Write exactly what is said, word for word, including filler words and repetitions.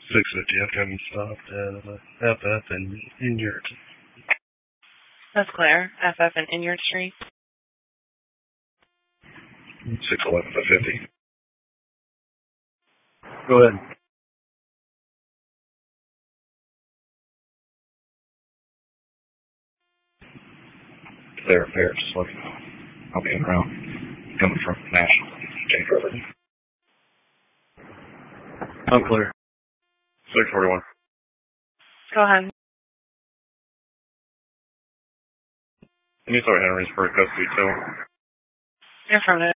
six fifty, I've got him stopped at uh, F F and Inyard. That's Claire. F F and Inyard Street. six eleven to fifty. Go ahead. Claire Paris, like, I'll be around. Coming from National. James River. I'm clear. six forty-one. Go ahead. Can you start Henry's for custody too? You're from it.